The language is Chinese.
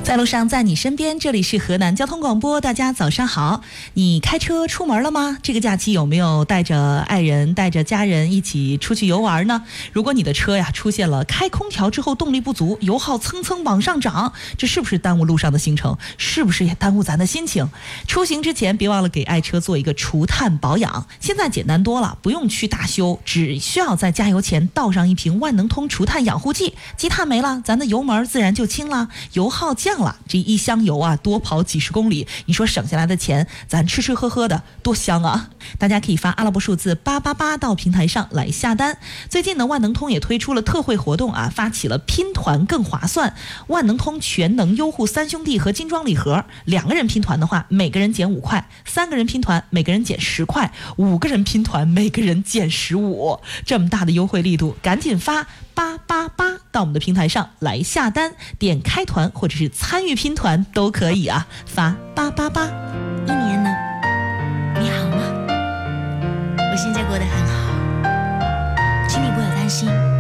在路上，在你身边，这里是河南交通广播。大家早上好，你开车出门了吗？这个假期有没有带着爱人、带着家人一起出去游玩呢？如果你的车呀出现了开空调之后动力不足，油耗蹭蹭往上涨，这是不是耽误路上的行程？是不是也耽误咱的心情？出行之前别忘了给爱车做一个除碳保养。现在简单多了，不用去大修，只需要在加油前倒上一瓶万能通除碳养护剂，积碳没了，咱的油门自然就轻了，油耗降了，这一箱油啊多跑几十公里，你说省下来的钱咱吃吃喝喝的多香啊。大家可以发阿拉伯数字888到平台上来下单。最近呢，万能通也推出了特惠活动啊，发起了拼团更划算，万能通全能优护三兄弟和金装礼盒，2个人拼团的话每个人减5块，3个人拼团每个人减10块，5个人拼团每个人减15，这么大的优惠力度，赶紧发888到我们的平台上来下单，点开团或者是参与拼团都可以啊，发888。 一年了，你好吗？我现在过得很好，请你不要担心。